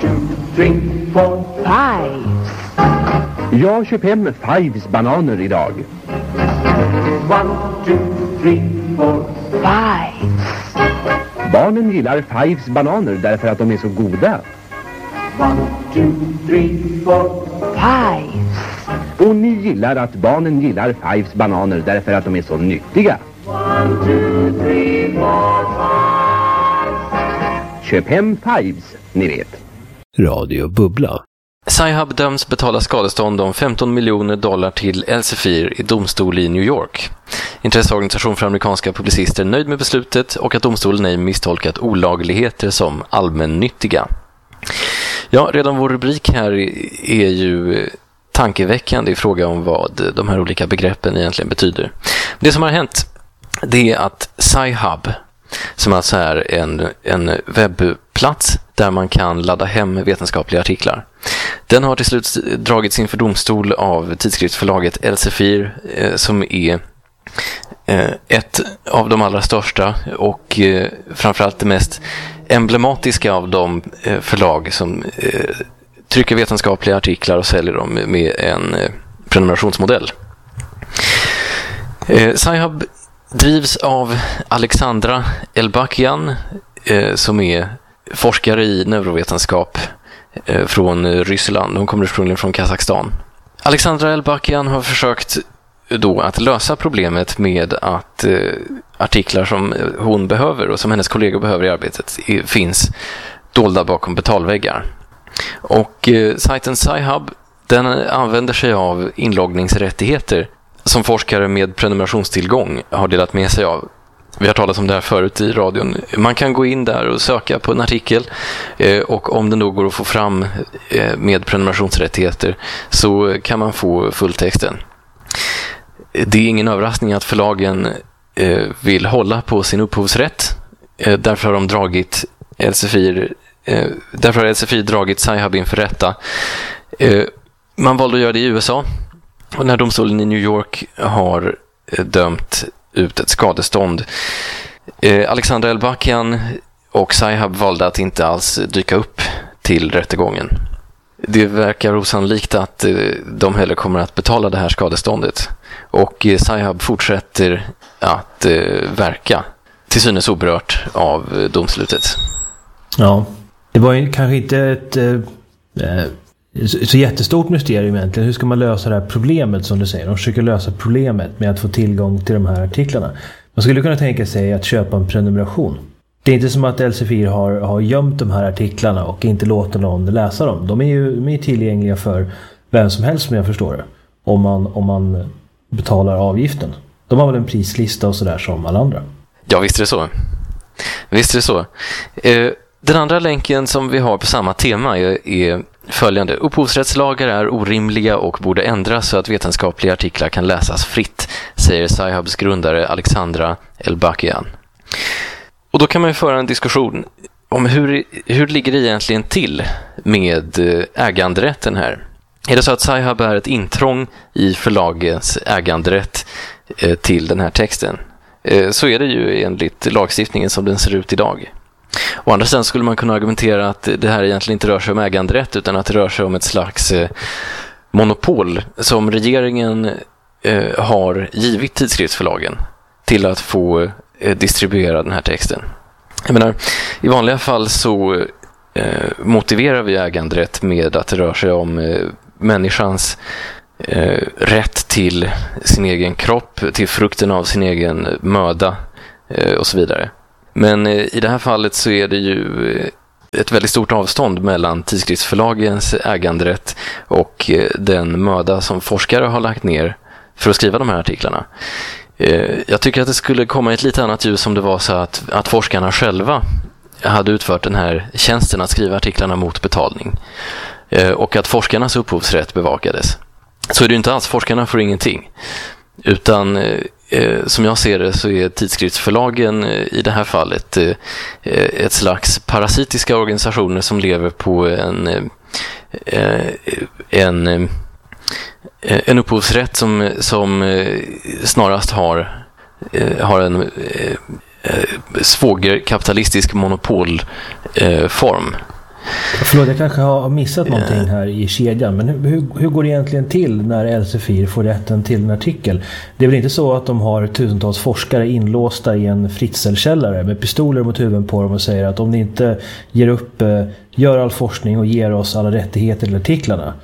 2, 3, 4, 5. Jag köper hem Fives bananer idag. 1, 2, 3, 4, 5. Barnen gillar Fives bananer därför att de är så goda. 1, 2, 3, 4, 5. Och ni gillar att barnen gillar Fives bananer därför att de är så nyttiga. 1, 2, 3, 4, 5. Köp hem Fives, ni vet. Radio Bubbla. Sci-Hub döms betala skadestånd om $15 miljoner till Elsevier i domstol i New York. Intresseorganisation för amerikanska publicister nöjd med beslutet och att domstolen ej misstolkat olagligheter som allmännyttiga. Ja, redan vår rubrik här är ju tankeväckande i fråga om vad de här olika begreppen egentligen betyder. Det som har hänt, det är att Sci-Hub, som alltså är en webbplats där man kan ladda hem vetenskapliga artiklar. Den har till slut dragits inför domstol av tidskriftsförlaget Elsevier, som är ett av de allra största och framförallt det mest emblematiska av de förlag som trycker vetenskapliga artiklar och säljer dem med en prenumerationsmodell. Sci-Hub drivs av Alexandra Elbakian, som är forskare i neurovetenskap från Ryssland. Hon kommer ursprungligen från Kazakstan. Alexandra Elbakian har försökt då att lösa problemet med att artiklar som hon behöver och som hennes kollegor behöver i arbetet finns dolda bakom betalväggar. Och sajten Sci-Hub, den använder sig av inloggningsrättigheter som forskare med prenumerationstillgång har delat med sig av. Vi har talat om det här förut i radion. Man kan gå in där och söka på en artikel och om den då går att få fram med prenumerationsrättigheter så kan man få fulltexten. Det är ingen överraskning att förlagen vill hålla på sin upphovsrätt. Därför har de dragit Elsevier dragit Sci-Hub inför rätta. Man valde att göra det i USA. Och när domstolen i New York har dömt ut ett skadestånd. Alexandra Elbakian och Sci-Hub valde att inte alls dyka upp till rättegången. Det verkar osannolikt att de heller kommer att betala det här skadeståndet. Och Sci-Hub fortsätter att verka till synes oberört av domslutet. Ja, det var ju kanske inte ett så jättestort mysterium egentligen. Hur ska man lösa det här problemet som du säger? De försöker lösa problemet med att få tillgång till de här artiklarna. Man skulle kunna tänka sig att köpa en prenumeration. Det är inte som att Elsevier har gömt de här artiklarna och inte låter någon läsa dem. De är ju tillgängliga för vem som helst, som jag förstår det. Om man betalar avgiften. De har väl en prislista och sådär som alla andra. Ja, visst är det så. Visst är det så. Den andra länken som vi har på samma tema är följande. Upphovsrättslagar är orimliga och borde ändras så att vetenskapliga artiklar kan läsas fritt, säger Sci-Hubs grundare Alexandra Elbakian. Och då kan man ju föra en diskussion om hur ligger det egentligen till med äganderätten här. Är det så att Sci-Hub är ett intrång i förlagets äganderätt till den här texten? Så är det ju enligt lagstiftningen som den ser ut idag. Å andra sidan skulle man kunna argumentera att det här egentligen inte rör sig om äganderätt utan att det rör sig om ett slags monopol som regeringen har givit tidskriftsförlagen till att få distribuera den här texten. Jag menar, i vanliga fall så motiverar vi äganderätt med att det rör sig om människans rätt till sin egen kropp, till frukten av sin egen möda och så vidare. Men i det här fallet så är det ju ett väldigt stort avstånd mellan tidskriftsförlagens äganderätt och den möda som forskare har lagt ner för att skriva de här artiklarna. Jag tycker att det skulle komma i ett lite annat ljus om det var så att forskarna själva hade utfört den här tjänsten att skriva artiklarna mot betalning och att forskarnas upphovsrätt bevakades. Så är det ju inte alls, forskarna får ingenting. Utan som jag ser det så är tidskriftsförlagen i det här fallet ett slags parasitiska organisationer som lever på en upphovsrätt som snarast har en svågerkapitalistisk monopolform. Förlåt, jag kanske har missat någonting här i kedjan, men hur går det egentligen till när Elsevier får rätten till en artikel? Det är väl inte så att de har tusentals forskare inlåsta i en Fritzl-källare med pistoler mot huvudet på dem och säger att om ni inte ger upp, gör all forskning och ger oss alla rättigheter till artiklarna,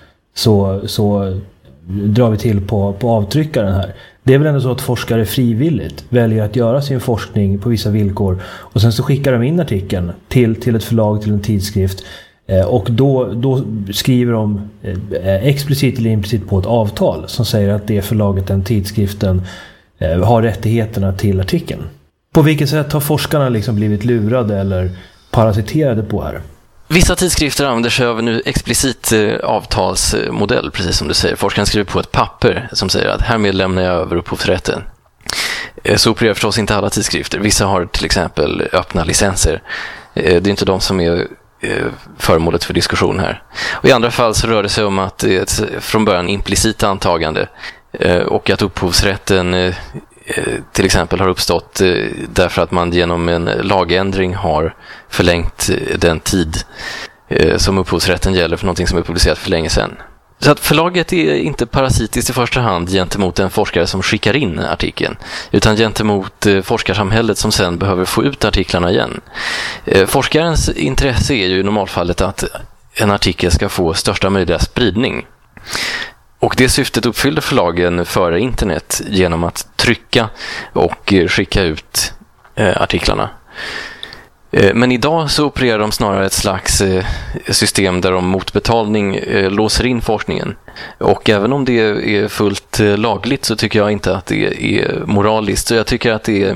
så drar vi till på avtryckaren här. Det är väl ändå så att forskare frivilligt väljer att göra sin forskning på vissa villkor och sen så skickar de in artikeln till ett förlag, till en tidskrift, och då skriver de explicit eller implicit på ett avtal som säger att det förlaget, den tidskriften, har rättigheterna till artikeln. På vilket sätt har forskarna liksom blivit lurade eller parasiterade på här? Vissa tidskrifter använder sig av en explicit avtalsmodell, precis som du säger. Forskaren skriver på ett papper som säger att härmed lämnar jag över upphovsrätten. Så opererar förstås inte alla tidskrifter. Vissa har till exempel öppna licenser. Det är inte de som är föremålet för diskussion här. Och i andra fall så rör det sig om att ett från början implicit antagande och att upphovsrätten till exempel har uppstått därför att man genom en lagändring har förlängt den tid som upphovsrätten gäller för någonting som är publicerat för länge sedan. Så att förlaget är inte parasitiskt i första hand gentemot den forskare som skickar in artikeln, utan gentemot forskarsamhället som sen behöver få ut artiklarna igen. Forskarens intresse är ju i normalfallet att en artikel ska få största möjliga spridning. Och det syftet uppfyllde förlagen före internet genom att trycka och skicka ut artiklarna. Men idag så opererar de snarare ett slags system där de mot betalning låser in forskningen. Och även om det är fullt lagligt så tycker jag inte att det är moraliskt. Så jag tycker att det är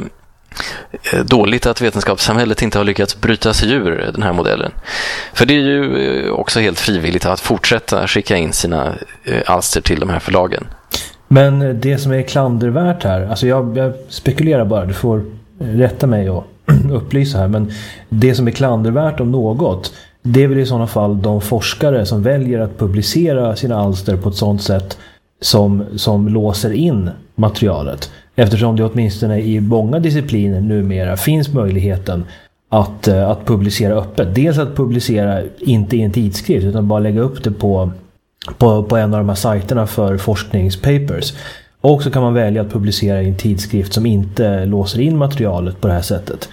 dåligt att vetenskapssamhället inte har lyckats bryta sig ur den här modellen. För det är ju också helt frivilligt att fortsätta skicka in sina alster till de här förlagen. Men det som är klandervärt här, alltså jag spekulerar bara, du får rätta mig och upplysa här, men det som är klandervärt om något, det är väl i sådana fall de forskare som väljer att publicera sina alster på ett sådant sätt som låser in materialet. Eftersom det åtminstone i många discipliner numera finns möjligheten att publicera öppet. Dels att publicera inte i en tidskrift utan bara lägga upp det på en av de här sajterna för forskningspapers. Och så kan man välja att publicera i en tidskrift som inte låser in materialet på det här sättet.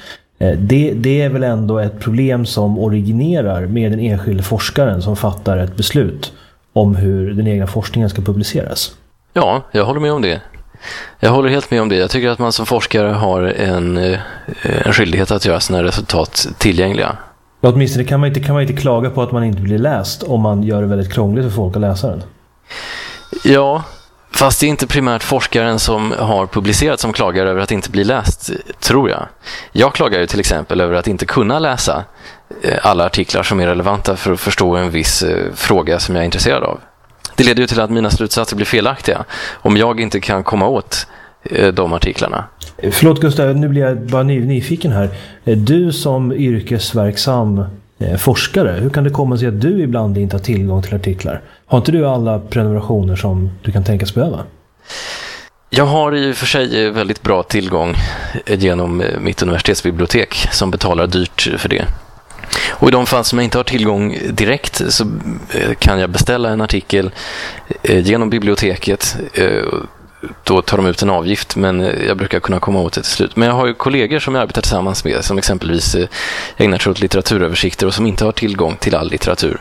Det är väl ändå ett problem som originerar med den enskilde forskaren som fattar ett beslut om hur den egna forskningen ska publiceras. Ja, jag håller med om det. Jag håller helt med om det. Jag tycker att man som forskare har en skyldighet att göra sina resultat tillgängliga. Ja, åtminstone kan man inte klaga på att man inte blir läst om man gör det väldigt krångligt för folk att läsa den. Ja, fast det är inte primärt forskaren som har publicerat som klagar över att inte bli läst, tror jag. Jag klagar ju till exempel över att inte kunna läsa alla artiklar som är relevanta för att förstå en viss fråga som jag är intresserad av. Det leder ju till att mina slutsatser blir felaktiga om jag inte kan komma åt de artiklarna. Förlåt Gustav, nu blir jag bara nyfiken här. Du som yrkesverksam forskare, hur kan det komma sig att du ibland inte har tillgång till artiklar? Har inte du alla prenumerationer som du kan tänkas behöva? Jag har i och för sig väldigt bra tillgång genom mitt universitetsbibliotek som betalar dyrt för det. Och i de fall som jag inte har tillgång direkt så kan jag beställa en artikel genom biblioteket. Då tar de ut en avgift, men jag brukar kunna komma åt det till slut. Men jag har ju kollegor som jag arbetar tillsammans med som exempelvis ägnar sig åt litteraturöversikter och som inte har tillgång till all litteratur.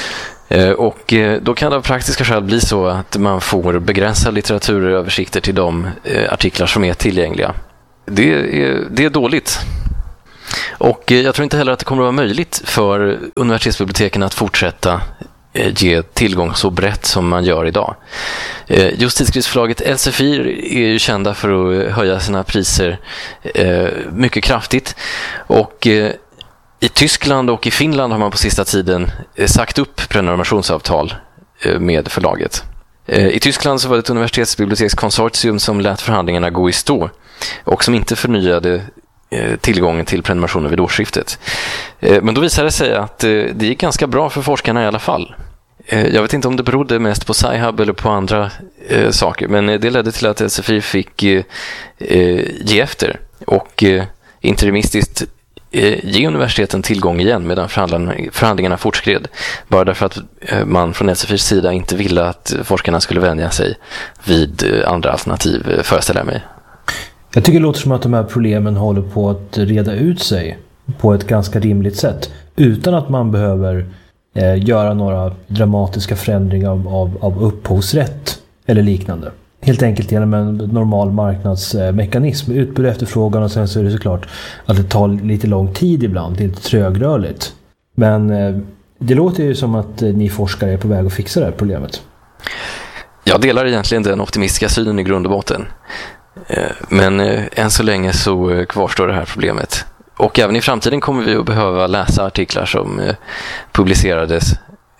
Och då kan det av praktiska skäl bli så att man får begränsa litteraturöversikter till de artiklar som är tillgängliga. Det är dåligt. Och jag tror inte heller att det kommer att vara möjligt för universitetsbiblioteken att fortsätta ge tillgång så brett som man gör idag. Just tidskriftsförlaget Elsevier är ju kända för att höja sina priser mycket kraftigt. Och i Tyskland och i Finland har man på sista tiden sagt upp prenumerationsavtal med förlaget. I Tyskland så var det ett universitetsbibliotekskonsortium som lät förhandlingarna gå i stå och som inte förnyade tillgången till prenumerationer vid årsskiftet. Men då visade det sig att det gick ganska bra för forskarna i alla fall. Jag vet inte om det berodde mest på Sci-Hub eller på andra saker, men det ledde till att Elsevier fick ge efter och interimistiskt ge universiteten tillgång igen medan förhandlingarna fortskred. Bara därför att man från Elsefiers sida inte ville att forskarna skulle vänja sig vid andra alternativ, föreställer jag mig. Jag tycker det låter som att de här problemen håller på att reda ut sig på ett ganska rimligt sätt. Utan att man behöver göra några dramatiska förändringar av upphovsrätt eller liknande. Helt enkelt genom en normal marknadsmekanism. Utbud och efterfrågan, och sen så är det såklart att det tar lite lång tid ibland. Det är lite trögrörligt. Men det låter ju som att ni forskare är på väg att fixa det här problemet. Jag delar egentligen den optimistiska synen i grund och botten. Men än så länge så kvarstår det här problemet. Och även i framtiden kommer vi att behöva läsa artiklar som publicerades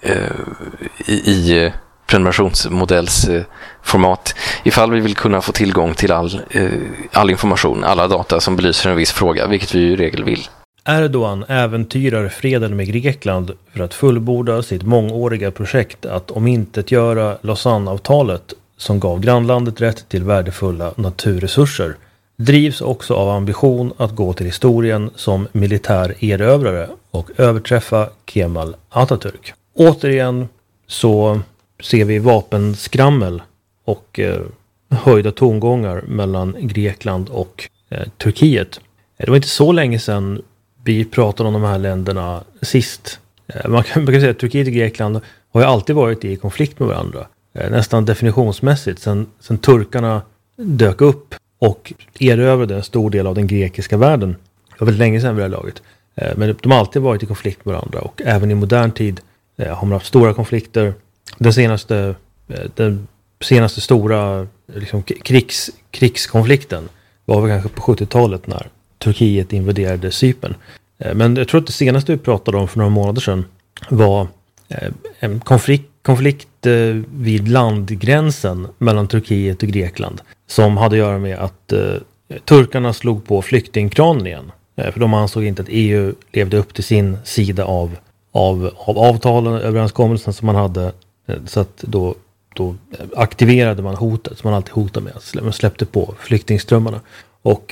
i prenumerationsmodellsformat ifall vi vill kunna få tillgång till all information, alla data som belyser en viss fråga, vilket vi i regel vill. Erdogan äventyrar freden med Grekland för att fullborda sitt mångåriga projekt att omintetgöra Lausanne-avtalet som gav grannlandet rätt till värdefulla naturresurser. Drivs också av ambition att gå till historien som militär erövrare och överträffa Kemal Atatürk. Återigen så ser vi vapenskrammel och höjda tongångar mellan Grekland och Turkiet. Det var inte så länge sedan vi pratade om de här länderna sist. Man kan säga att Turkiet och Grekland har ju alltid varit i konflikt med varandra. Nästan definitionsmässigt sen turkarna dök upp och erövrade en stor del av den grekiska världen. Det var väldigt länge sedan vid det här laget. Men de har alltid varit i konflikt med varandra, och även i modern tid har man haft stora konflikter. Den senaste stora liksom, krigskonflikten var väl kanske på 70-talet när Turkiet invaderade Cypern. Men jag tror att det senaste vi pratade om för några månader sedan var en konflikt vid landgränsen mellan Turkiet och Grekland som hade att göra med att turkarna slog på flyktingkranen igen. För de ansåg inte att EU levde upp till sin sida av avtalen, överenskommelsen som man hade. Så att då aktiverade man hotet som man alltid hotar med. Man släppte på flyktingströmmarna. Och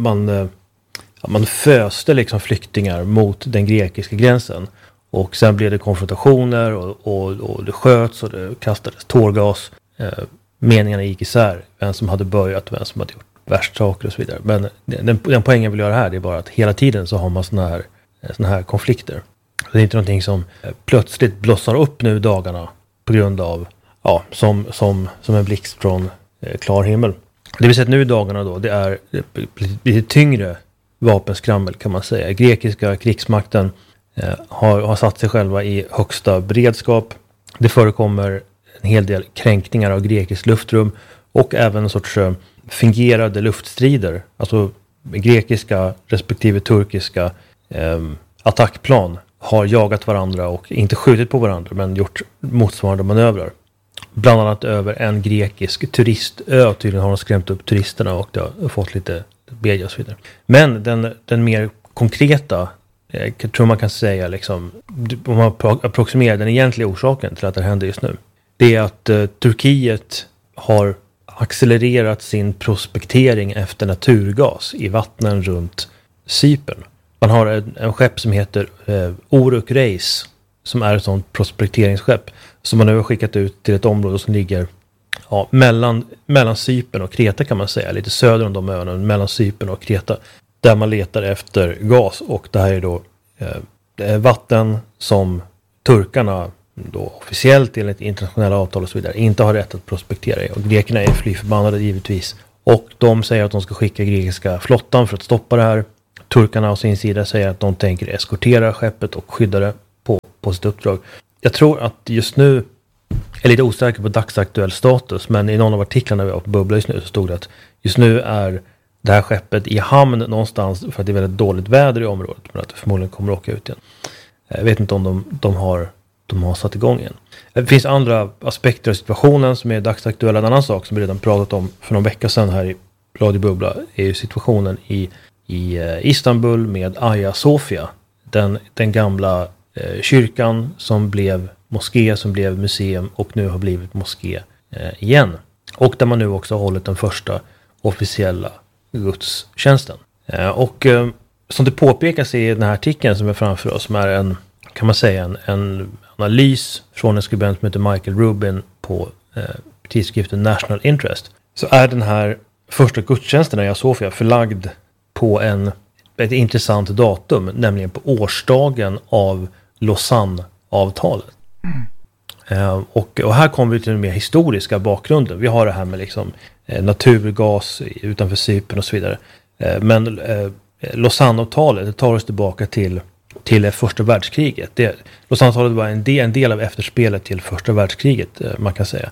man föste liksom flyktingar mot den grekiska gränsen. Och sen blev det konfrontationer och det sköts och det kastades tårgas. Meningarna gick isär. Vem som hade börjat, vem som hade gjort värst saker och så vidare. Men den poängen jag vill göra här, det är bara att hela tiden så har man såna här konflikter. Det är inte någonting som plötsligt blossar upp nu i dagarna på grund av, som en blixt från klar himmel. Det vi sett nu i dagarna då, det är lite tyngre vapenskrammel kan man säga. Grekiska krigsmakten har satt sig själva i högsta beredskap. Det förekommer en hel del kränkningar av grekiskt luftrum och även en sorts fingerade luftstrider. Alltså grekiska respektive turkiska attackplan har jagat varandra och inte skjutit på varandra men gjort motsvarande manövrar. Bland annat över en grekisk turistö. Tydligen har de skrämt upp turisterna och det har fått lite bedja och så vidare. Men den mer konkreta, jag tror man kan säga liksom, om man approximerar den egentliga orsaken till att det händer just nu. Det är att Turkiet har accelererat sin prospektering efter naturgas i vattnen runt Cypern. Man har en skepp som heter Oruk Reis som är ett sånt prospekteringsskepp som man nu har skickat ut till ett område som ligger mellan Cypern och Kreta kan man säga, lite söder om de öarna, mellan Cypern och Kreta, där man letar efter gas. Och det här är då det är vatten som turkarna då officiellt enligt internationella avtal och så vidare inte har rätt att prospektera i. Och grekerna är fly förbannade givetvis. Och de säger att de ska skicka grekiska flottan för att stoppa det här. Turkarna å sin sida säger att de tänker eskortera skeppet och skydda det på sitt uppdrag. Jag tror att just nu är lite osäker på dagsaktuell status, men i någon av artiklarna vi har på Bubbla just nu så stod det att just nu är det här skeppet i hamn någonstans för att det är väldigt dåligt väder i området, men att det förmodligen kommer att åka ut igen. Jag vet inte om de har satt igång igen. Det finns andra aspekter av situationen som är dagsaktuella. En annan sak som vi redan pratat om för någon vecka sedan här i Radio Bubbla är ju situationen i Istanbul med Hagia Sophia. Den gamla kyrkan som blev moské, som blev museum och nu har blivit moské igen. Och där man nu också har hållit den första officiella gudstjänsten. Och som det påpekas i den här artikeln som är framför oss, som är en, kan man säga, en analys från en skribent som heter Michael Rubin på tidskriften National Interest, så är den här första gudstjänsten i Sofia förlagd på ett intressant datum, nämligen på årsdagen av Lausanne-avtalet. Och här kommer vi till den mer historiska bakgrunden. Vi har det här med liksom, naturgas utanför Cypern och så vidare. Men Lausanne-avtalet tar oss tillbaka till första världskriget. Lausanne-avtalet var en del av efterspelet till första världskriget, man kan säga.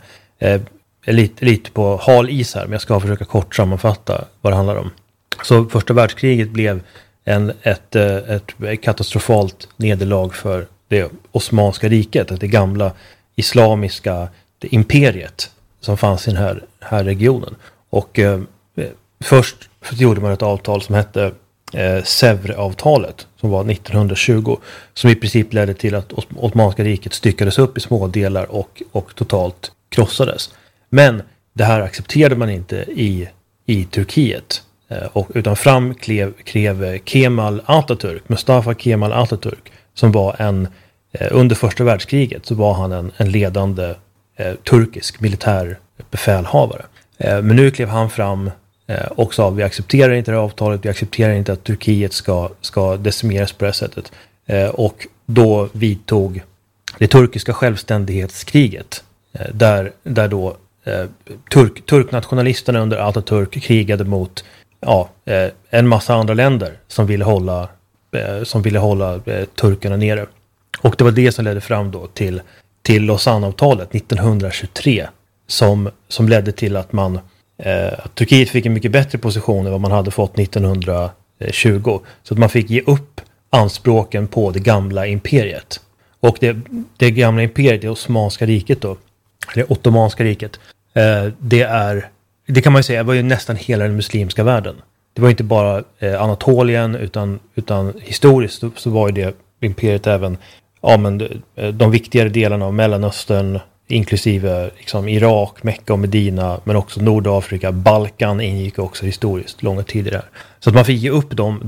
Lite på hal is här, men jag ska försöka kort sammanfatta vad det handlar om. Så första världskriget blev ett katastrofalt nederlag för det Osmanska riket, det gamla islamiska imperiet som fanns i den här regionen. Och först gjorde man ett avtal som hette Sèvres-avtalet, som var 1920, som i princip ledde till att Osmanska riket styckades upp i små delar och totalt krossades. Men det här accepterade man inte i Turkiet. Utan fram klev Kemal Atatürk, Mustafa Kemal Atatürk, som var under första världskriget så var han en ledande turkisk militär befälhavare. Men nu klev han fram och sa: vi accepterar inte det här avtalet, vi accepterar inte att Turkiet ska decimeras på det här sättet. Och då vidtog det turkiska självständighetskriget, där då turknationalisterna under Atatürk krigade mot en massa andra länder som ville hålla turkarna nere. Och det var det som ledde fram då till Lausanne-avtalet 1923, som ledde till att Turkiet fick en mycket bättre position än vad man hade fått 1920. Så att man fick ge upp anspråken på det gamla imperiet. Och det gamla imperiet, det Osmanska riket då, eller Ottomanska riket, det kan man ju säga var ju nästan hela den muslimska världen. Det var inte bara Anatolien, utan historiskt så var ju det imperiet även de viktigare delarna av Mellanöstern, inklusive liksom Irak, Mekka och Medina, men också Nordafrika, Balkan ingick också historiskt långa tider där. Så att man fick ge upp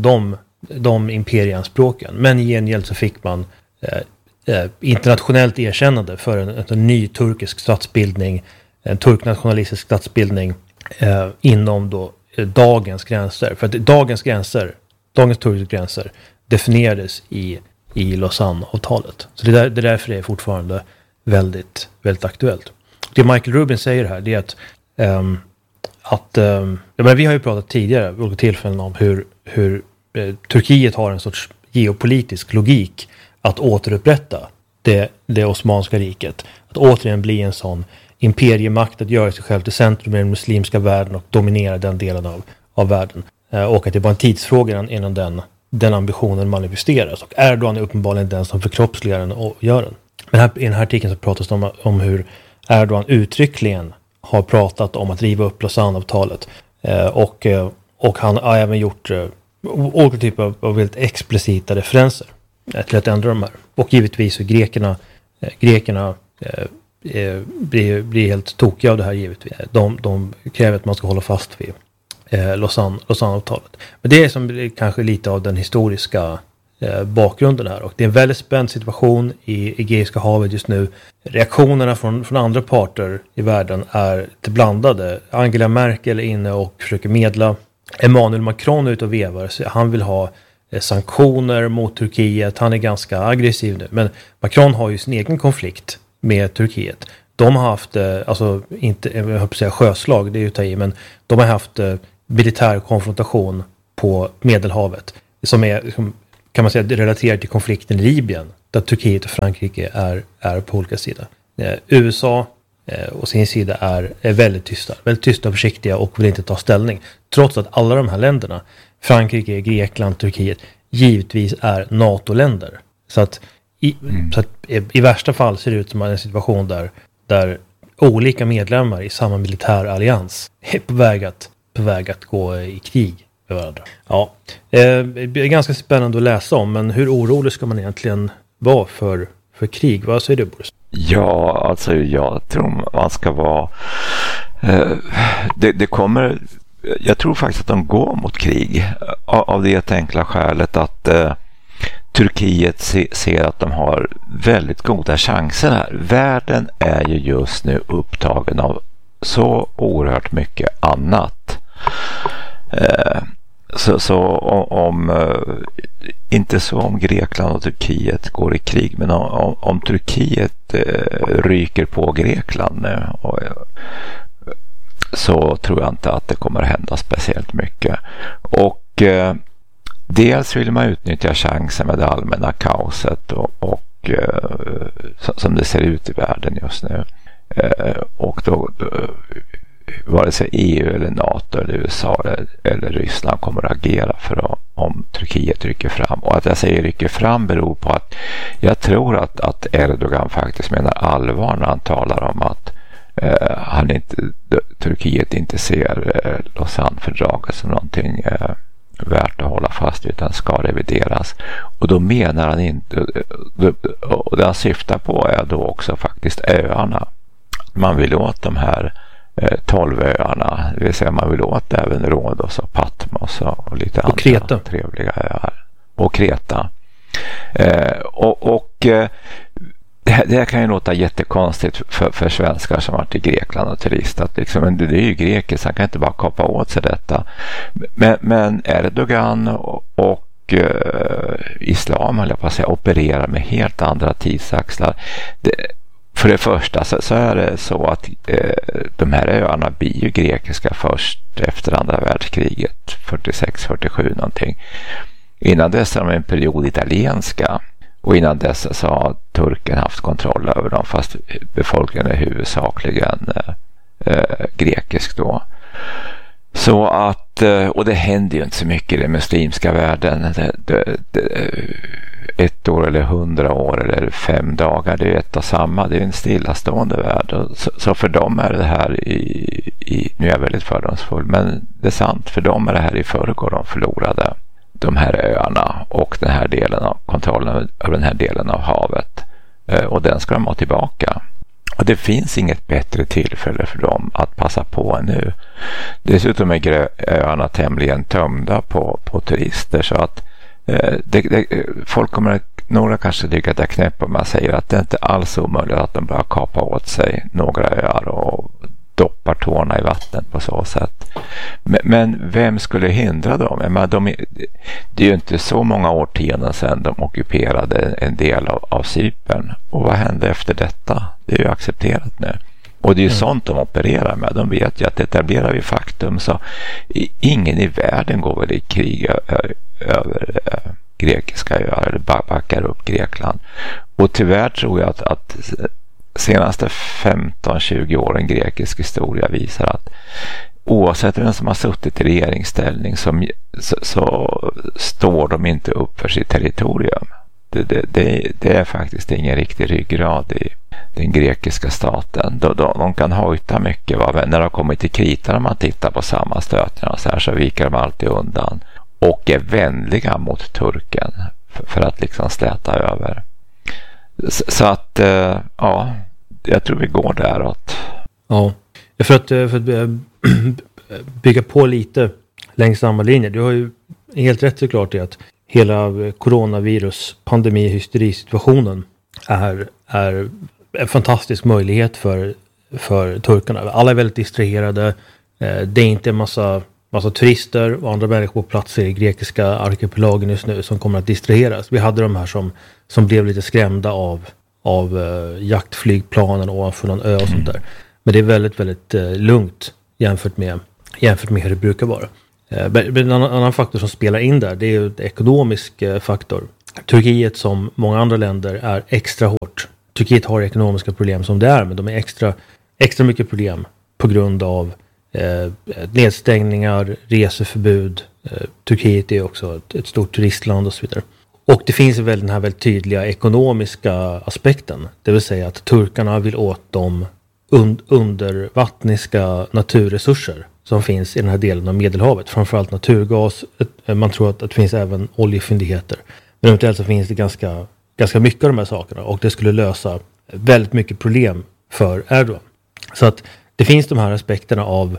de imperieanspråken, men i gengäld så fick man internationellt erkännande för en ny turkisk statsbildning, en turknationalistisk statsbildning inom då dagens gränser. För att dagens turkiska gränser definierades i Lausanne-avtalet. Så det är därför det är fortfarande väldigt, väldigt aktuellt. Det Michael Rubin säger här, det är att vi har ju pratat tidigare vid olika tillfällen om hur Turkiet har en sorts geopolitisk logik att återupprätta det Osmanska riket. Att återigen bli en sån imperiemakt, att göra sig själv till centrum i den muslimska världen och dominera den delen av världen. Och att det är bara en tidsfråga innan den ambitionen manifesteras. Och Erdogan är uppenbarligen den som förkroppsligar den och gör den. Men i den här artikeln så pratas det om hur Erdogan uttryckligen har pratat om att riva upp Lausanne-avtalet. Och han har även gjort olika typer av väldigt explicita referenser till att ändra de här. Och givetvis så grekerna blir helt tokiga av det här givetvis. De kräver att man ska hålla fast vid Lausanne-avtalet. Men det är som kanske lite av den historiska bakgrunden här. Och det är en väldigt spänd situation i Egeiska havet just nu. Reaktionerna från andra parter i världen är lite blandade. Angela Merkel är inne och försöker medla. Emmanuel Macron är ute och vevar. Så han vill ha sanktioner mot Turkiet. Han är ganska aggressiv nu. Men Macron har ju sin egen konflikt med Turkiet. De har haft, inte, jag höll på att säga sjöslag, det är ju ta i, men de har haft militär konfrontation på Medelhavet som är, kan man säga, relaterat till konflikten i Libyen, där Turkiet och Frankrike är på olika sidor. USA och sin sida är väldigt tysta och försiktiga och vill inte ta ställning, trots att alla de här länderna, Frankrike, Grekland, Turkiet, givetvis är NATO-länder. Så att i värsta fall ser det ut som en situation där olika medlemmar i samma militärallians är på väg att gå i krig med varandra. Ja, det är ganska spännande att läsa om, men hur orolig ska man egentligen vara för krig? Vad säger du, Boris? Ja, alltså jag tror man ska vara... Det kommer jag tror faktiskt att de går mot krig av det enkla skälet att Turkiet ser att de har väldigt goda chanser här. Världen är ju just nu upptagen så oerhört mycket annat. Så om inte så om Grekland och Turkiet går i krig, men om Turkiet ryker på Grekland nu, så tror jag inte att det kommer att hända speciellt mycket. Och dels vill man utnyttja chansen med det allmänna kaoset och som det ser ut i världen just nu. Och då vare sig EU eller NATO eller USA eller Ryssland kommer att agera om Turkiet rycker fram. Och att jag säger rycker fram beror på att jag tror att Erdogan faktiskt menar allvar när han talar om att Turkiet inte ser Lausanne-fördraget som någonting värt att hålla fast utan ska revideras. Och då menar han inte, och det han syftar på är då också faktiskt öarna. Man vill åt de här 12 öarna, det vill säga man vill åt även Rhodos och Patmos och lite andra Kreta. Trevliga öar. Och Kreta. Det här kan ju låta jättekonstigt för svenskar som varit i Grekland och turistat. Liksom. Men det är ju greker, så han kan inte bara kapa åt sig detta. Men Erdogan och islam, höll jag på att säga, opererar med helt andra tidsaxlar. För det första så är det så att de här öarna blir ju grekiska först efter andra världskriget, 46-47 någonting. Innan dess är de en period italienska. Och innan dess så har turken haft kontroll över dem, fast befolkningen är huvudsakligen grekisk då. Så att, och det händer ju inte så mycket i den muslimska världen. 1 år eller 100 år eller 5 dagar, det är ett och samma. Det är en stillastående värld. Så för dem är det här nu är jag väldigt fördomsfull, men det är sant, för dem är det här i förrgår de förlorade de här öarna och den här delen av kontrollen över den här delen av havet, och den ska de ha tillbaka. Och det finns inget bättre tillfälle för dem att passa på nu. Dessutom är öarna tämligen tömda på turister, så att folk kommer, några kanske tycker att det är knäpp om man säger att det inte alls är omöjligt att de börjar kapa åt sig några öar och doppar tårna i vattnet på så sätt. Men vem skulle hindra dem? Det är ju inte så många årtionden sedan de ockuperade en del av Cypern. Och vad hände efter detta? Det är ju accepterat nu. Och det är ju sånt de opererar med. De vet ju att etablerar vi faktum, så ingen i världen går väl i krig över grekiska öar eller backar upp Grekland. Och tyvärr tror jag att senaste 15-20 åren grekisk historia visar att oavsett vem som har suttit i regeringsställning så står de inte upp för sitt territorium. Det är faktiskt ingen riktig ryggrad i den grekiska staten. De kan hojta mycket, när de kommer till kritan, när man tittar på sammanstötningarna så viker de alltid undan och är vänliga mot turken för att liksom släta över. Så att ja, jag tror vi går däråt. Ja, för att bygga på lite längs samma linje. Du har ju helt rätt såklart i att hela coronavirus, pandemi, hysterisituationen är en fantastisk möjlighet för turkarna. Alla är väldigt distraherade. Det är inte en massa turister och andra människor på plats i grekiska arkipelagen just nu som kommer att distraheras. Vi hade de här som blev lite skrämda av jaktflygplanen ovanför någon ö och sånt där. Men det är väldigt, väldigt lugnt jämfört med hur det brukar vara. Men en annan faktor som spelar in där, det är ju en ekonomisk faktor. Turkiet, som många andra länder, är extra hårt. Turkiet har ekonomiska problem som det är, men de är extra mycket problem på grund av nedstängningar, reseförbud. Turkiet är också ett stort turistland och så vidare. Och det finns väl den här väldigt tydliga ekonomiska aspekten. Det vill säga att turkarna vill åt de undervattniska naturresurser som finns i den här delen av Medelhavet. Framförallt naturgas. Man tror att det finns även oljefyndigheter. Men eventuellt så finns det ganska mycket av de här sakerna. Och det skulle lösa väldigt mycket problem för Erdogan. Så att det finns de här aspekterna av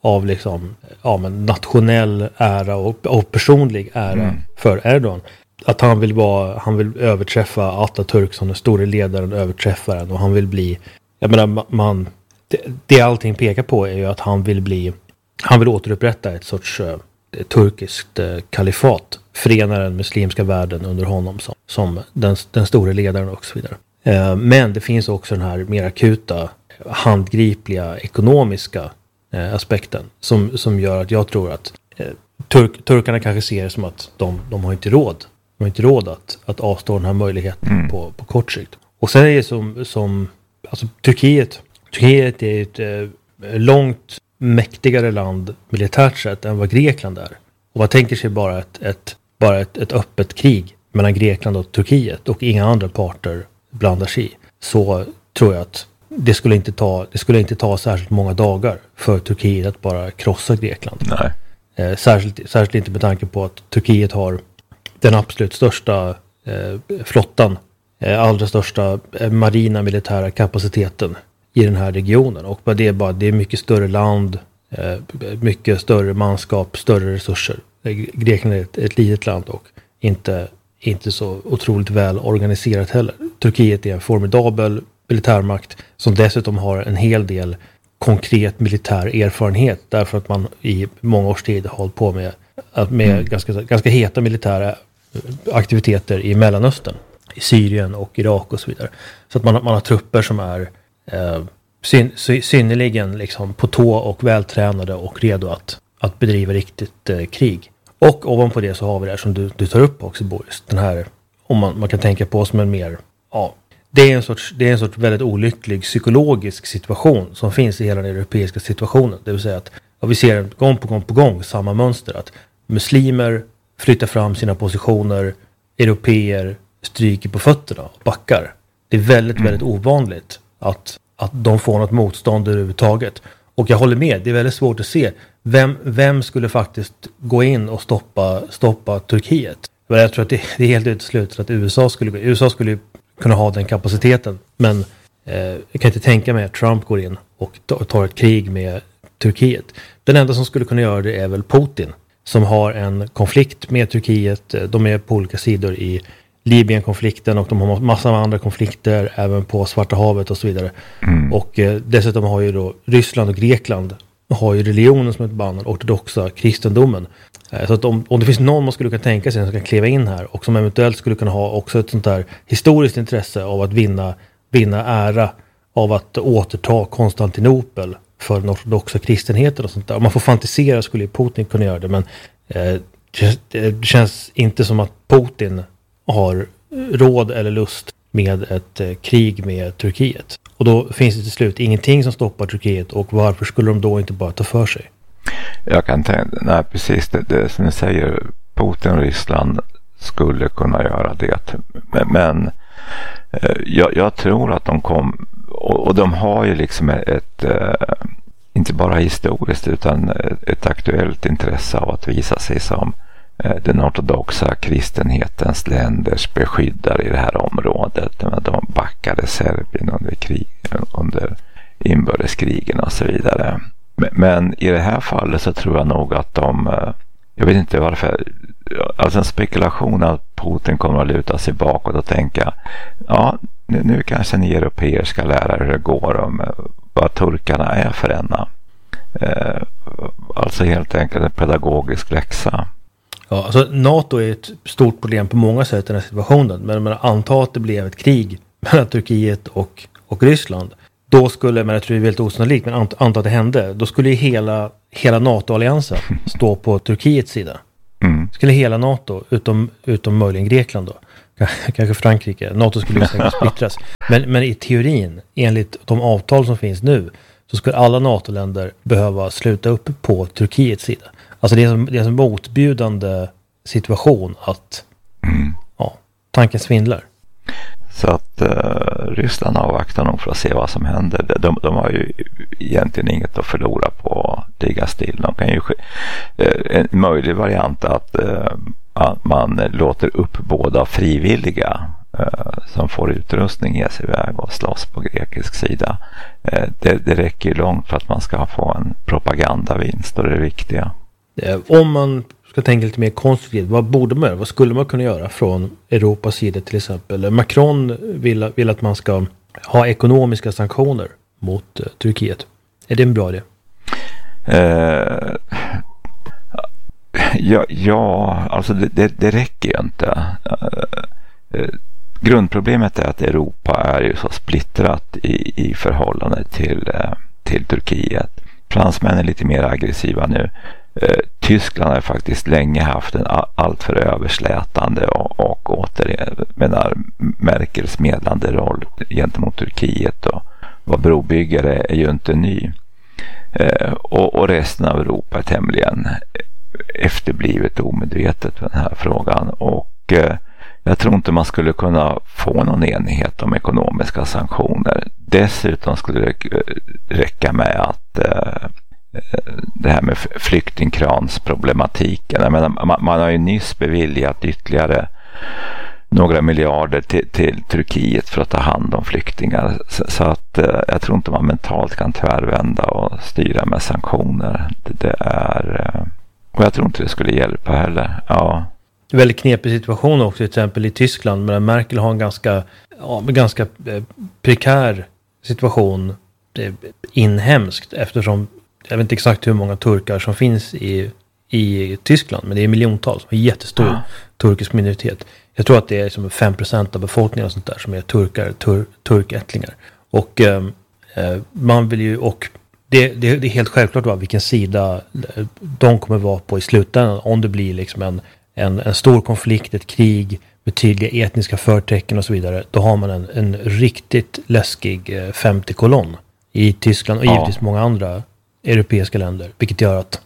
av liksom, men nationell ära och personlig ära för Erdogan. Att han vill överträffa Atatürk som den store ledaren, överträffaren, och han vill bli, jag menar, det allting pekar på är ju att han vill återupprätta ett sorts turkiskt kalifat, förena den muslimska världen under honom som den store ledaren och så vidare. Men det finns också den här mer akuta, handgripliga, ekonomiska aspekten som gör att jag tror att turkarna kanske ser det som att de har inte råd. De har inte råd att avstå den här möjligheten på kort sikt. Och sen är det som alltså Turkiet är ett långt mäktigare land militärt sett än vad Grekland är. Och man tänker sig bara ett öppet krig mellan Grekland och Turkiet och inga andra parter blandar sig i, så tror jag att det skulle inte ta särskilt många dagar för Turkiet att bara krossa Grekland. Nej. Särskilt inte med tanke på att Turkiet har den absolut största flottan, allra största marina militära kapaciteten i den här regionen. Och det är mycket större land, mycket större manskap, större resurser. Grekland är ett litet land och inte så otroligt väl organiserat heller. Turkiet är en formidabel militärmakt som dessutom har en hel del konkret militär erfarenhet, därför att man i många års tid har hållit på med ganska heta militära aktiviteter i Mellanöstern, i Syrien och Irak och så vidare. Så att man har trupper som är synnerligen liksom på tå och vältränade och redo att bedriva riktigt krig. Och ovanpå det så har vi det här som du tar upp också, Boris. Den här, om man kan tänka på som en mer, det är en sorts väldigt olycklig psykologisk situation som finns i hela den europeiska situationen. Det vill säga att vi ser gång på gång samma mönster, att muslimer flyttar fram sina positioner, europeer stryker på fötterna och backar. Det är väldigt, väldigt ovanligt att de får något motstånd överhuvudtaget. Och jag håller med, det är väldigt svårt att se vem skulle faktiskt gå in och stoppa Turkiet. Men jag tror att det är helt uteslutet att USA skulle kunna ha den kapaciteten. Men jag kan inte tänka mig att Trump går in och tar ett krig med Turkiet. Den enda som skulle kunna göra det är väl Putin, som har en konflikt med Turkiet. De är på olika sidor i Libyen-konflikten och de har massor av andra konflikter även på Svarta havet och så vidare. Och dessutom har ju då Ryssland och Grekland har ju religionen som ett band, den ortodoxa kristendomen. Så att om det finns någon man skulle kunna tänka sig som kan kliva in här och som eventuellt skulle kunna ha också ett sånt där historiskt intresse av att vinna ära av att återta Konstantinopel för den ortodoxa kristenheten och sånt där. Om man får fantisera skulle ju Putin kunna göra det, men det känns inte som att Putin har råd eller lust med ett krig med Turkiet. Och då finns det till slut ingenting som stoppar Turkiet, och varför skulle de då inte bara ta för sig? Jag kan tänka, nej precis det som ni säger, Putin och Ryssland skulle kunna göra det. Men jag tror att de och de har ju liksom ett inte bara historiskt utan ett aktuellt intresse av att visa sig som den ortodoxa kristenhetens länders beskyddare i det här området. De backade Serbien under inbördeskrigen och så vidare. Men i det här fallet så tror jag nog att jag vet inte varför, alltså en spekulation att Putin kommer att luta sig bakåt och tänka, nu kanske ni europeer ska lära hur det går om vad turkarna är för ena. Alltså helt enkelt en pedagogisk läxa. Ja, alltså NATO är ett stort problem på många sätt i den här situationen, men man antar att det blev ett krig mellan Turkiet och Ryssland. Då skulle, men jag tror det är väldigt osannolikt, men anta att det hände, då skulle hela NATO-alliansen stå på Turkiets sida. Skulle hela NATO, utom möjligen Grekland då, kanske Frankrike, NATO skulle säkert splittras. Men i teorin, enligt de avtal som finns nu, så skulle alla NATO-länder behöva sluta upp på Turkiets sida. Alltså det är en motbjudande situation att tanken svindlar. Så att Ryssland avvaktar nog för att se vad som händer. De har ju egentligen inget att förlora på att ligga still. De kan ju en möjlig variant att man låter upp båda frivilliga som får utrustning ge sig iväg och slåss på grekisk sida. Det räcker ju långt för att man ska få en propagandavinst, och det är det viktiga. Om man ska tänka lite mer konstruktivt, vad borde man göra? Vad skulle man kunna göra från Europas sida till exempel? Macron vill att man ska ha ekonomiska sanktioner mot Turkiet. Är det en bra idé? Ja, alltså det räcker ju inte. Grundproblemet är att Europa är ju så splittrat i förhållande till Turkiet. Fransmän är lite mer aggressiva nu. Tyskland har faktiskt länge haft en alltför överslätande och Merkels medlande roll gentemot Turkiet, och vad brobyggare är ju inte ny. Och resten av Europa är tämligen efterblivet omedvetet för den här frågan, och jag tror inte man skulle kunna få någon enighet om ekonomiska sanktioner. Dessutom skulle det räcka med att det här med flyktingkransproblematiken. Jag menar, man har ju nyss beviljat ytterligare några miljarder till Turkiet för att ta hand om flyktingar. Så att jag tror inte man mentalt kan tvärvända och styra med sanktioner. Och jag tror inte det skulle hjälpa heller. Ja. Det är en väldigt knepig situation också, till exempel i Tyskland, men Merkel har en ganska prekär situation inhemskt, eftersom jag vet inte exakt hur många turkar som finns i Tyskland, men det är miljontals, en jättestor turkisk minoritet. Jag tror att det är som 5% av befolkningen och sånt där som är turkättlingar. Och man vill ju, och det är helt självklart vilken sida de kommer vara på i slutändan, om det blir liksom en stor konflikt, ett krig med tydliga etniska förtecken och så vidare. Då har man en riktigt läskig 50-kolonn i Tyskland och givetvis många andra europeiska länder, vilket gör att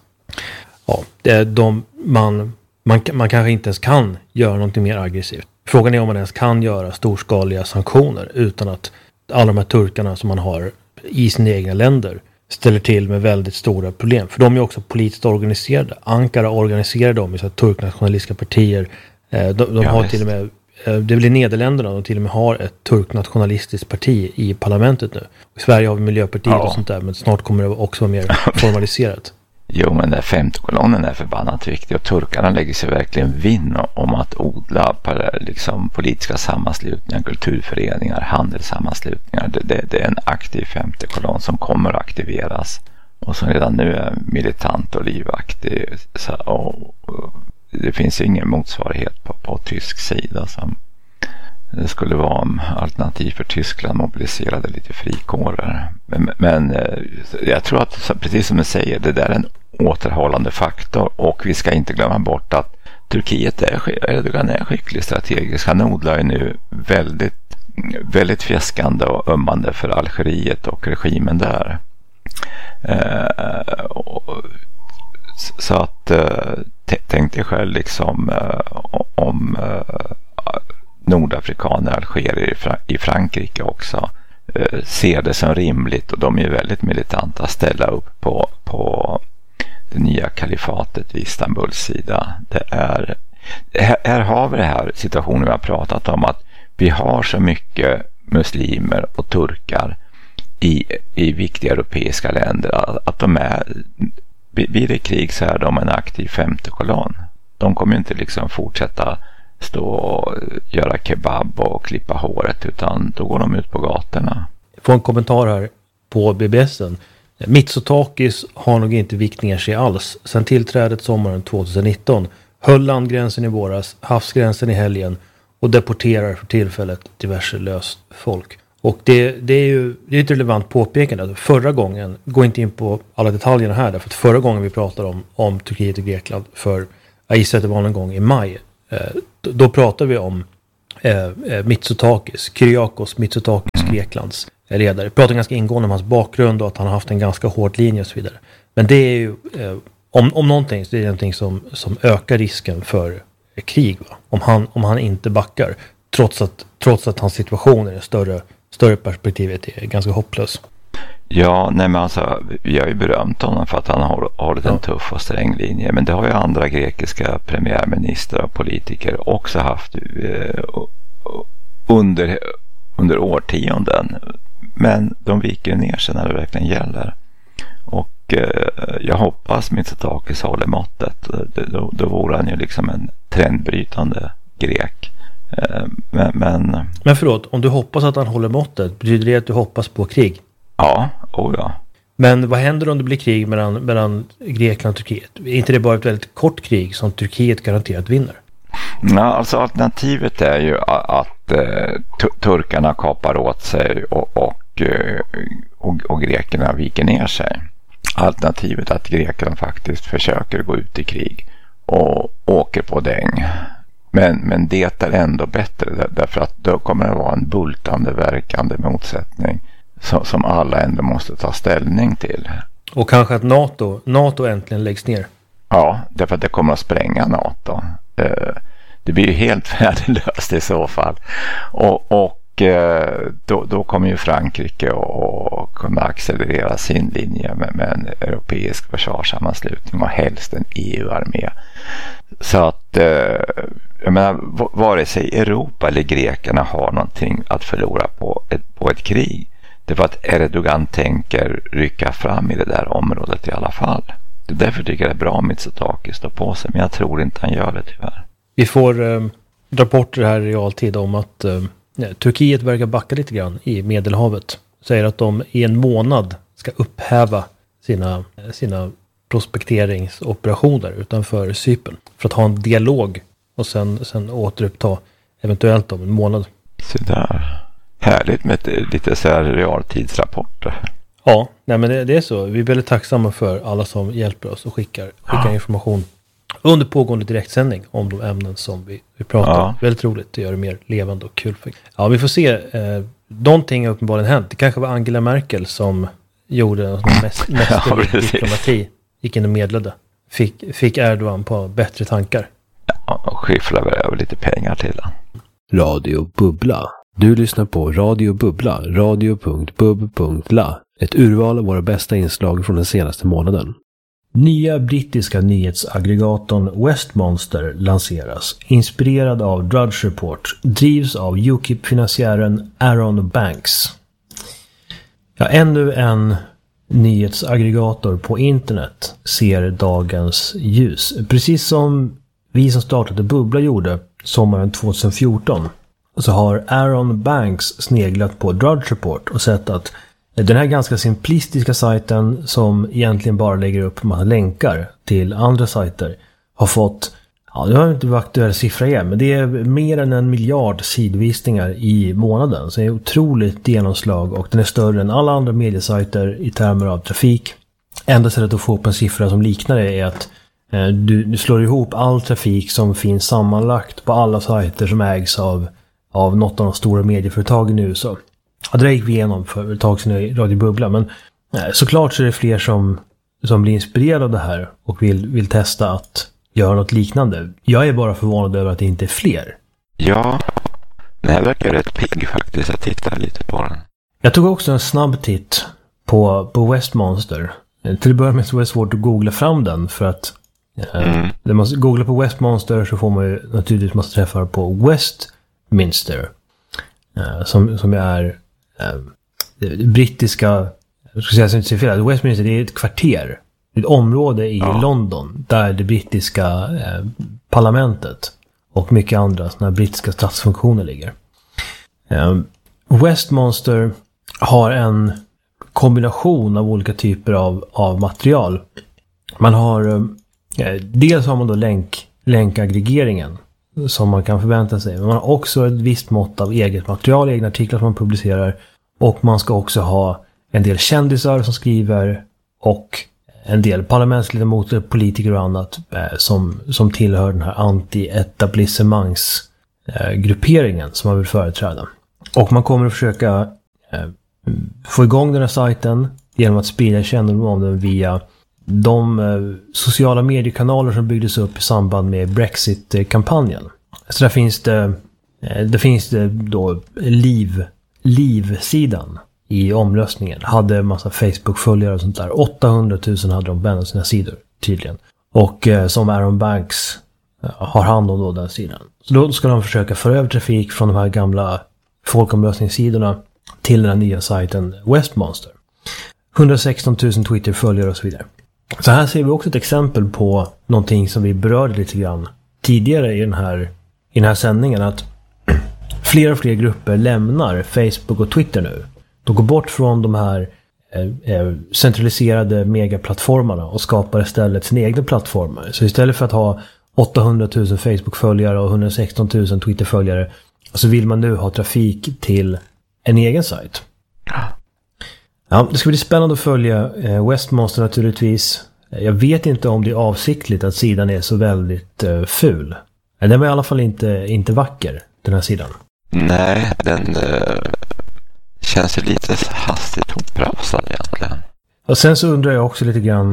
man kanske inte ens kan göra någonting mer aggressivt. Frågan är om man ens kan göra storskaliga sanktioner utan att alla de här turkarna som man har i sina egna länder ställer till med väldigt stora problem. För de är också politiskt organiserade. Ankara organiserar dem i så turknationalistiska partier. De har till och med, det är väl i Nederländerna, de till och med har ett turknationalistiskt parti i parlamentet nu. I Sverige har vi Miljöpartiet och sånt där, men snart kommer det också vara mer formaliserat. Jo, men den 50-kolonnen är förbannat viktig, och turkarna lägger sig verkligen vinn om att odla liksom politiska sammanslutningar, kulturföreningar, handelssammanslutningar. Det är en aktiv 50-kolonn som kommer att aktiveras och som redan nu är militant och livaktig. Och det finns ju ingen motsvarighet på tysk sida som det skulle vara om alternativ för Tyskland mobiliserade lite frikårer. Men jag tror att, precis som du säger, det där är en återhållande faktor, och vi ska inte glömma bort att Erdogan är skicklig strategisk. Han odlar ju nu väldigt, väldigt fjäskande och ömmande för Algeriet och regimen där. Så att tänk dig själv liksom om nordafrikaner, algerier i Frankrike också ser det som rimligt, och de är väldigt militanta, att ställa upp på det nya kalifatet vid Istanbuls sida. Här har vi det här situationen vi har pratat om, att vi har så mycket muslimer och turkar i viktiga europeiska länder att de är, vid det krig så är de en aktiv 50-kolonn. De kommer inte liksom fortsätta stå och göra kebab och klippa håret, utan då går de ut på gatorna. Jag får en kommentar här på BBS:en. Mitsotakis har nog inte vikt ner sig alls. Sen tillträdet sommaren 2019 höll landgränsen i våras, havsgränsen i helgen och deporterar för tillfället diverse löst folk. Och det är ju ett relevant påpekande. Förra gången, gå inte in på alla detaljerna här, därför att förra gången vi pratade om Turkiet och Grekland, för jag gissar att det var någon gång i maj, då pratade vi om Kyriakos Mitsotakis, Greklands ledare. Vi pratade ganska ingående om hans bakgrund och att han har haft en ganska hård linje och så vidare. Men det är ju, om någonting, så är det någonting som ökar risken för krig, va? Om han inte backar, trots att hans situation i det större perspektivet är ganska hopplös. Ja, nej, men alltså, vi har ju berömt honom för att han har hållit en tuff och sträng linje, men det har ju andra grekiska premiärministrar och politiker också haft under årtionden. Men de viker ner sig när det verkligen gäller. Och jag hoppas Mitsotakis håller måttet. Då vore han ju liksom en trendbrytande grek. Men förlåt, om du hoppas att han håller måttet, betyder det att du hoppas på krig? Ja. Men vad händer om det blir krig mellan Grekland och Turkiet? Är inte det bara ett väldigt kort krig som Turkiet garanterat vinner? Ja, alltså alternativet är ju att turkarna kapar åt sig och grekerna viker ner sig. Alternativet att grekerna faktiskt försöker gå ut i krig och åker på däng. Men det är ändå bättre därför att då kommer det vara en bultande verkande motsättning som alla ändå måste ta ställning till. Och kanske att NATO äntligen läggs ner. Ja, därför att det kommer att spränga NATO. Det blir ju helt värdelöst i så fall. Och då kommer ju Frankrike att kunna accelerera sin linje med en europeisk försvarssammanslutning och helst en EU-armé. Så att jag menar, vare sig Europa eller grekerna har någonting att förlora på ett krig. Det var att Erdogan tänker rycka fram i det där området i alla fall. Det är därför tycker jag det är bra att Mitsotakis står på sig, men jag tror inte han gör det tyvärr. Vi får rapporter här i realtid om att Turkiet verkar backa lite grann i Medelhavet. Säger att de i en månad ska upphäva sina prospekteringsoperationer utanför Cypern. För att ha en dialog och sen återuppta eventuellt om en månad. Så där. Härligt med lite så här realtidsrapporter. Ja, nej men det är så. Vi är väldigt tacksamma för alla som hjälper oss och skickar information under pågående direktsändning om de ämnen som vi pratar om. Väldigt roligt, det gör det mer levande och kul. Ja, vi får se. Någonting har uppenbarligen hänt. Det kanske var Angela Merkel som gjorde mästerlig diplomati. Gick in och medlade. Fick Erdogan på bättre tankar. Ja, och skifflade över lite pengar till den. Radio Bubbla. Du lyssnar på Radio Bubbla, radio.bub.la. Ett urval av våra bästa inslag från den senaste månaden. Nya brittiska nyhetsaggregatorn Westmonster lanseras. Inspirerad av Drudge Report. Drivs av UKIP-finansiären Aaron Banks. Ja, ännu en nyhetsaggregator på internet ser dagens ljus. Precis som vi som startade Bubbla gjorde sommaren 2014. Så har Aaron Banks sneglat på Drudge Report och sett att den här ganska simplistiska sajten som egentligen bara lägger upp massa länkar till andra sajter har fått, det har inte varit aktuell siffra igen, men det är mer än 1 miljard sidvisningar i månaden. Så det är otroligt genomslag och den är större än alla andra mediesajter i termer av trafik. Enda sättet att få upp en siffra som liknar det är att du slår ihop all trafik som finns sammanlagt på alla sajter som ägs av något av de stora medieföretagen i USA. Ja, det gick vi igenom för ett tag sedan i Radio Bubbla, men såklart så är det fler som blir inspirerade av det här och vill testa att göra något liknande. Jag är bara förvånad över att det inte är fler. Ja, det här verkar rätt pigg faktiskt. Jag tittar lite på den. Jag tog också en snabb titt på Westmonster. Till att börja med så var det svårt att googla fram den för att när man googlar på Westmonster så får man ju naturligtvis massa träffar på Westminster. Som är brittiska, jag ska säga så inte säger fel, Westminster det är ett kvarter, ett område i London där det brittiska parlamentet och mycket andra såna brittiska statsfunktioner ligger. Westmonster har en kombination av olika typer av material. Man har dels har man då länkaggregeringen som man kan förvänta sig. Men man har också ett visst mått av eget material, egna artiklar som man publicerar. Och man ska också ha en del kändisar som skriver och en del parlamentsledamöter, politiker och annat som tillhör den här anti-etablissemangsgrupperingen som man vill företräda. Och man kommer att försöka få igång den här sajten genom att sprida kännedom om den via de sociala mediekanaler som byggdes upp i samband med Brexit-kampanjen. Så där finns det då Liv-sidan i omröstningen. Hade massa Facebook-följare och sånt där. 800 000 hade de på sina sidor tydligen. Och som Aaron Banks har hand om då den sidan. Så då ska de försöka föra över trafik från de här gamla folkomröstningssidorna till den här nya sajten Westmonster. 116 000 Twitter-följare och så vidare. Så här ser vi också ett exempel på någonting som vi berörde lite grann tidigare i den här sändningen, att fler och fler grupper lämnar Facebook och Twitter nu. De går bort från de här centraliserade megaplattformarna och skapar istället sina egna plattformar. Så istället för att ha 800 000 Facebook-följare och 116 000 Twitter-följare, så vill man nu ha trafik till en egen sajt. Ja, det ska bli spännande att följa Westmonster naturligtvis. Jag vet inte om det är avsiktligt att sidan är så väldigt ful. Den var i alla fall inte vacker, den här sidan. Nej, den känns ju lite hastigt hopprafsad egentligen. Och sen så undrar jag också lite grann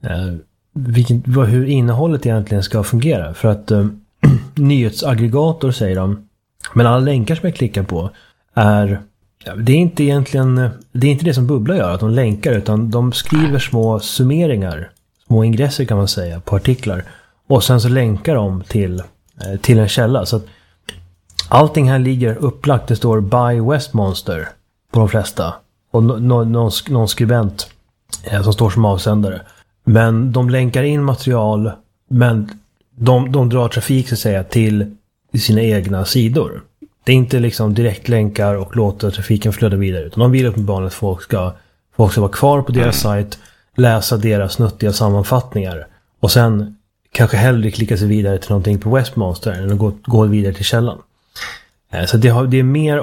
hur innehållet egentligen ska fungera. För att nyhetsaggregator säger de, men alla länkar som jag klickar på det är inte det som Bubbla gör, att de länkar, utan de skriver små summeringar, små ingresser kan man säga, på artiklar. Och sen så länkar de till en källa. Så att allting här ligger upplagt. Det står by Westmonster på de flesta. Och någon skribent som står som avsändare. Men de länkar in material, men de drar trafik så att säga till sina egna sidor. Det är inte liksom direktlänkar och låter trafiken flöda vidare, utan de vill uppenbarligen att folk ska vara kvar på deras sajt, läsa deras nuttiga sammanfattningar och sen kanske hellre klicka sig vidare till någonting på Westmonster än att gå vidare till källan. Så det är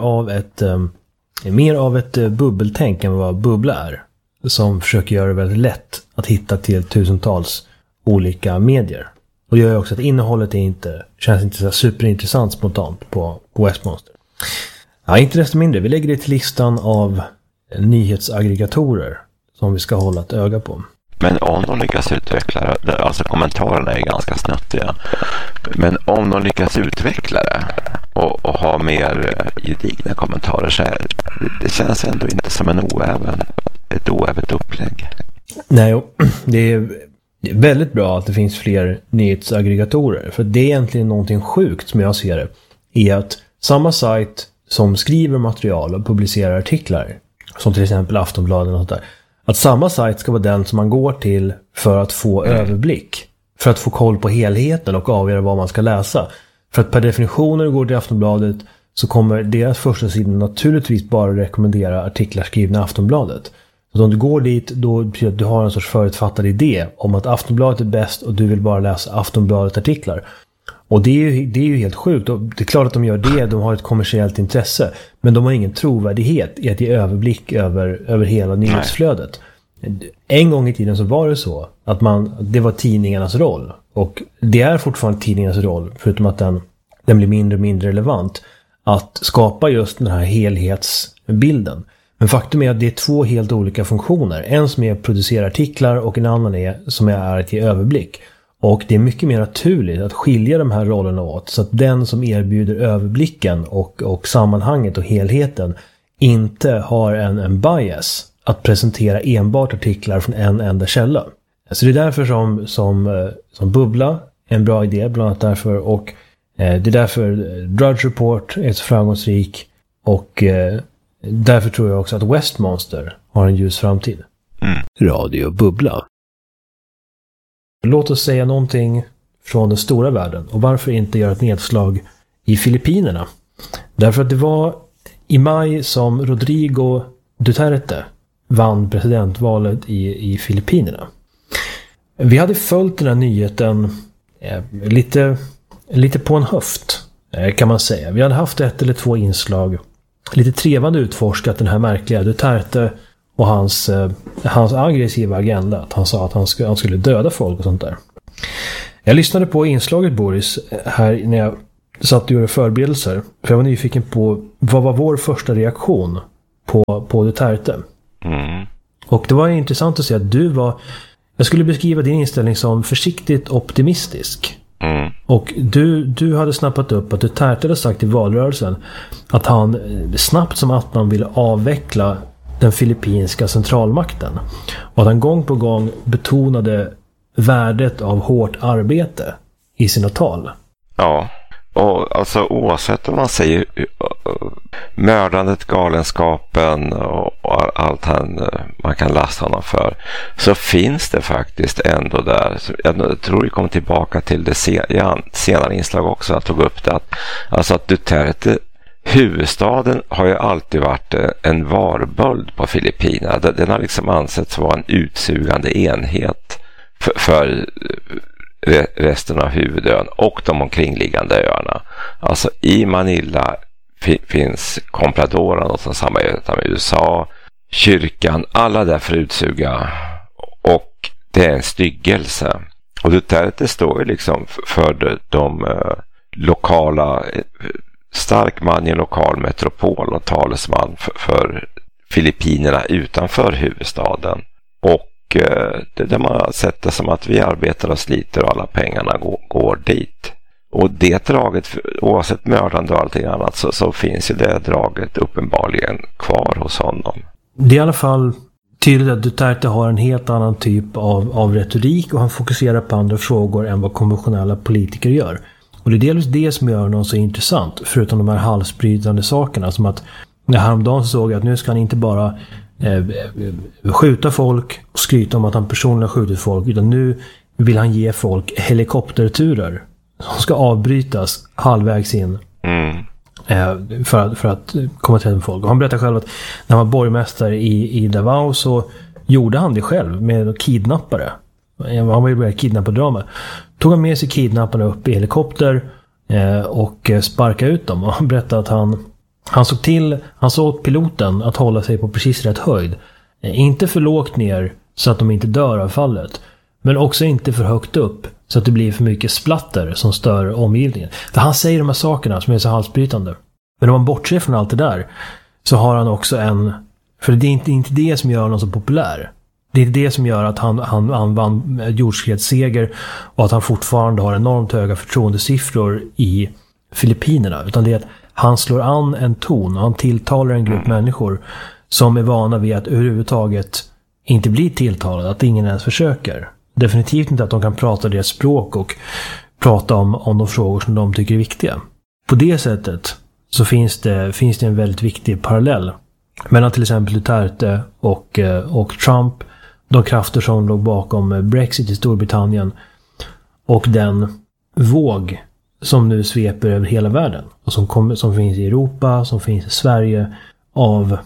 mer av ett bubbeltänk än vad Bubbla är, som försöker göra det väldigt lätt att hitta till tusentals olika medier. Och det gör också att innehållet känns inte så superintressant spontant på Westmonster. Ja, inte desto mindre. Vi lägger det till listan av nyhetsaggregatorer som vi ska hålla ett öga på. Men om de lyckas utveckla det, alltså kommentarerna är ganska snuttiga, men om de lyckas utveckla det och ha mer gedigna kommentarer, så det känns ändå inte som ett oävet upplägg. Nej, det är väldigt bra att det finns fler nyhetsaggregatorer, för det är egentligen någonting sjukt som jag ser det, är att samma sajt som skriver material och publicerar artiklar, som till exempel Aftonbladet och sånt där, att samma sajt ska vara den som man går till för att få överblick, för att få koll på helheten och avgöra vad man ska läsa. För att per definition när du går till Aftonbladet så kommer deras första sidan naturligtvis bara rekommendera artiklar skrivna i Aftonbladet. Så om du går dit, då betyder det att du har en sorts förutfattad idé om att Aftonbladet är bäst och du vill bara läsa Aftonbladet-artiklar. Och det är ju helt sjukt. Och det är klart att de gör det, de har ett kommersiellt intresse. Men de har ingen trovärdighet i att ge överblick över hela nyhetsflödet. En gång i tiden så var det så att det var tidningarnas roll. Och det är fortfarande tidningarnas roll, förutom att den blir mindre och mindre relevant, att skapa just den här helhetsbilden. Men faktum är att det är två helt olika funktioner. En som är att producera artiklar och en annan som är att ge överblick. Och det är mycket mer naturligt att skilja de här rollerna åt, så att den som erbjuder överblicken och sammanhanget och helheten inte har en bias att presentera enbart artiklar från en enda källa. Så det är därför som Bubbla är en bra idé, bland annat därför, och det är därför Drudge Report är så framgångsrik, och därför tror jag också att Westmonster har en ljus framtid. Radio Bubbla. Låt oss säga någonting från den stora världen, och varför inte göra ett nedslag i Filippinerna. Därför att det var i maj som Rodrigo Duterte vann presidentvalet i Filippinerna. Vi hade följt den här nyheten lite på en höft, kan man säga. Vi hade haft 1 eller 2 inslag, lite trevande utforskat den här märkliga Duterte och hans aggressiva agenda. Att han sa att han skulle döda folk och sånt där. Jag lyssnade på inslaget, Boris, här när jag satt och gjorde förberedelser. För jag var nyfiken på vad var vår första reaktion på Duterte. Och det var intressant att se att jag skulle beskriva din inställning som försiktigt optimistisk. Och du hade snappat upp att Duterte hade sagt i valrörelsen att han snabbt som attan ville avveckla den filippinska centralmakten. Och att han gång på gång betonade värdet av hårt arbete i sina tal. Ja, Och alltså oavsett om man säger mördandet, galenskapen och allt man kan lasta honom för, så finns det faktiskt ändå där. Jag tror vi kommer tillbaka till det senare inslag också. Jag tog upp det att Duterte, huvudstaden har ju alltid varit en varböld på Filippinerna. Den har liksom ansetts vara en utsugande enhet för resten av huvudön och de omkringliggande öarna. Alltså i Manila finns Compradoran som samarbetar med USA, kyrkan, alla där för utsuga, och det är en styggelse. Och Duterte står ju liksom för de lokala, stark man i en lokal metropol och talesman för Filippinerna utanför huvudstaden. Och där man har sett det som att vi arbetar och sliter och alla pengarna går dit. Och det draget, oavsett mördande och allting annat, så finns ju det draget uppenbarligen kvar hos honom. Det är i alla fall tydligt att Duterte har en helt annan typ av retorik, och han fokuserar på andra frågor än vad konventionella politiker gör. Och det är delvis det som gör honom så intressant, förutom de här halsbrytande sakerna, som att när häromdagen så såg jag att nu ska han inte bara skjuta folk och skryta om att han personligen skjutit folk, utan nu vill han ge folk helikopterturer som ska avbrytas halvvägs in för att komma till folk. Och han berättar själv att när han var borgmästare i Davao så gjorde han det själv med kidnappare. Han var ju börjat kidnappa drama. Tog han med sig kidnapparna upp i helikopter och sparkade ut dem. Och han berättade att han såg åt piloten att hålla sig på precis rätt höjd. Inte för lågt ner så att de inte dör av fallet, men också inte för högt upp så att det blir för mycket splatter som stör omgivningen. För han säger de här sakerna som är så halsbrytande. Men om man bortser från allt det där så har han också för det är inte det som gör honom så populär. Det är det som gör att han vann jordskredsseger och att han fortfarande har enormt höga förtroendesiffror i Filippinerna. Utan det är att han slår an en ton och han tilltalar en grupp människor som är vana vid att överhuvudtaget inte bli tilltalade, att ingen ens försöker. Definitivt inte att de kan prata deras språk och prata om de frågor som de tycker är viktiga. På det sättet så finns det en väldigt viktig parallell mellan till exempel Duterte och Trump, de krafter som låg bakom Brexit i Storbritannien, och den våg som nu sveper över hela världen och som finns i Europa, som finns i Sverige, av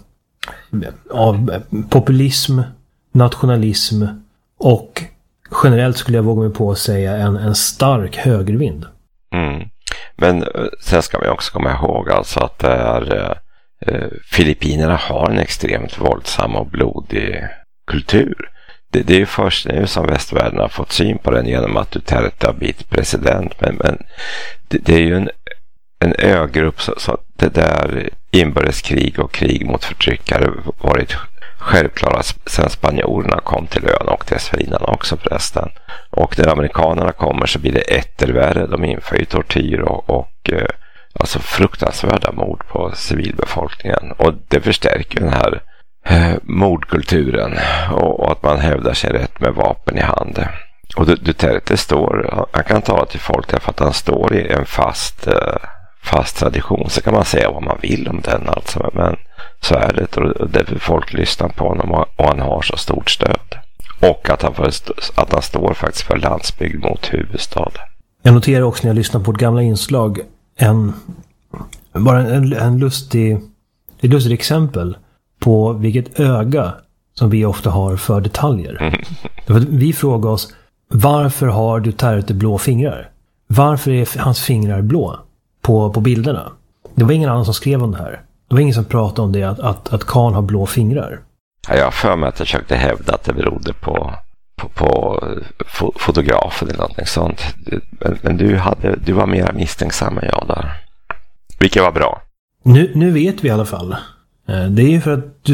populism, nationalism och generellt skulle jag våga mig på att säga en stark högervind. Men sen ska man också komma ihåg alltså att det är Filippinerna har en extremt våldsam och blodig kultur. Det är ju först nu som västvärlden har fått syn på den genom att Duterte har blivit president. Men det är ju en ögrupp så det där inbördeskrig och krig mot förtryckare varit självklara sedan spanjorerna kom till ön och dessförinnan också förresten. Och när amerikanerna kommer så blir det ettervärre. De inför ju tortyr och alltså fruktansvärda mord på civilbefolkningen. Och det förstärker den här mordkulturen och att man hävdar sig rätt med vapen i hand. Och Duterte han kan tala till folk därför att han står i en fast tradition. Så kan man säga vad man vill om den alltså, men så är det, och därför folk lyssnar på honom och han har så stort stöd. Och att han står faktiskt för landsbygd mot huvudstad. Jag noterar också när jag lyssnar på ett gamla inslag en lustig exempel på vilket öga som vi ofta har för detaljer. Vi frågar oss, varför har Duterte blå fingrar? Varför är hans fingrar blå på bilderna? Det var ingen annan som skrev om det här. Det var ingen som pratade om det, att Khan har blå fingrar. Ja, jag har för mig att jag försökte hävda att det berodde på fotografen eller något sånt. Men du var mer misstänksam än jag där. Vilket var bra. Nu vet vi i alla fall. Det är ju för att